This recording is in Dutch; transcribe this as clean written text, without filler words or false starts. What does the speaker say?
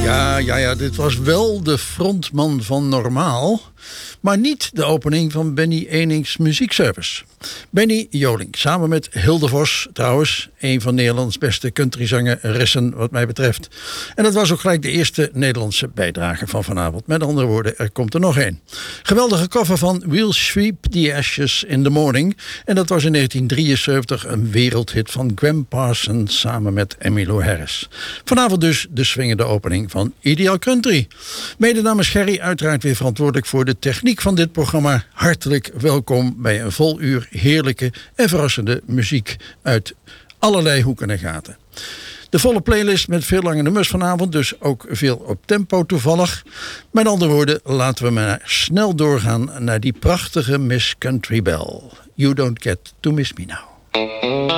Ja, dit was wel de frontman van Normaal, maar niet de opening van Benny Enings muziekservice. Benny Jolink, samen met Hilde Vos, trouwens, een van Nederlands beste countryzangeressen wat mij betreft. En dat was ook gelijk de eerste Nederlandse bijdrage van vanavond. Met andere woorden, er komt er nog één. Geweldige cover van We'll Sweep the Ashes in the Morning. En dat was in 1973 een wereldhit van Gram Parsons samen met Emmylou Harris. Vanavond dus de swingende opening van Ideal Country. Mede namens Gerry uiteraard weer verantwoordelijk voor de techniek van dit programma. Hartelijk welkom bij een vol uur heerlijke en verrassende muziek uit allerlei hoeken en gaten. De volle playlist met veel lange nummers vanavond, dus ook veel op tempo toevallig. Met andere woorden, laten we maar snel doorgaan naar die prachtige Miss Country Belle. You don't get to miss me now.